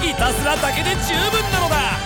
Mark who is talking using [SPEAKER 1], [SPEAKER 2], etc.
[SPEAKER 1] いたずらだけで十分なのだ。